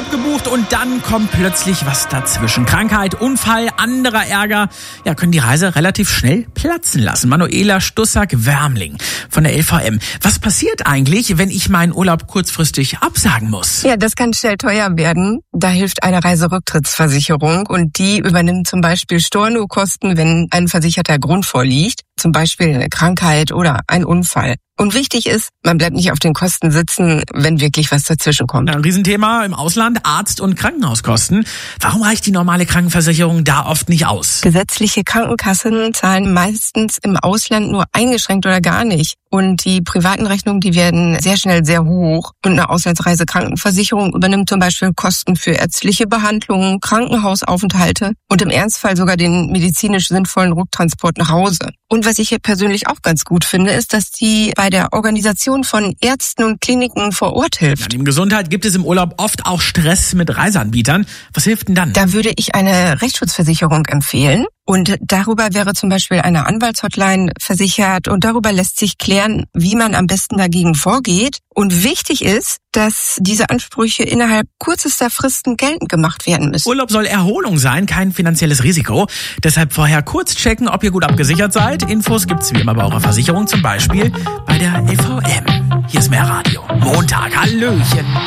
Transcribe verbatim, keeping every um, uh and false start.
Urlaub gebucht und dann kommt plötzlich was dazwischen. Krankheit, Unfall, anderer Ärger. Ja, können die Reise relativ schnell platzen lassen. Manuela Stussack-Wärmling von der L V M. Was passiert eigentlich, wenn ich meinen Urlaub kurzfristig absagen muss? Ja, das kann schnell teuer werden. Da hilft eine Reiserücktrittsversicherung und die übernimmt zum Beispiel Stornokosten, wenn ein versicherter Grund vorliegt. Zum Beispiel eine Krankheit oder ein Unfall. Und wichtig ist, man bleibt nicht auf den Kosten sitzen, wenn wirklich was dazwischen kommt. Ein Riesenthema im Ausland, Arzt- und Krankenhauskosten. Warum reicht die normale Krankenversicherung da oft nicht aus? Gesetzliche Krankenkassen zahlen meistens im Ausland nur eingeschränkt oder gar nicht. Und die privaten Rechnungen, die werden sehr schnell sehr hoch. Und eine Auslandsreisekrankenversicherung übernimmt zum Beispiel Kosten für ärztliche Behandlungen, Krankenhausaufenthalte und im Ernstfall sogar den medizinisch sinnvollen Rücktransport nach Hause. Und was ich hier persönlich auch ganz gut finde, ist, dass die bei der Organisation von Ärzten und Kliniken vor Ort hilft. Neben Gesundheit gibt es im Urlaub oft auch Stress mit Reiseanbietern. Was hilft denn dann? Da würde ich eine Rechtsschutzversicherung empfehlen. Und darüber wäre zum Beispiel eine Anwaltshotline versichert und darüber lässt sich klären, wie man am besten dagegen vorgeht. Und wichtig ist, dass diese Ansprüche innerhalb kürzester Fristen geltend gemacht werden müssen. Urlaub soll Erholung sein, kein finanzielles Risiko. Deshalb vorher kurz checken, ob ihr gut abgesichert seid. Infos gibt's wie immer bei eurer Versicherung, zum Beispiel bei der L V M. Hier ist mehr Radio. Montag, Hallöchen.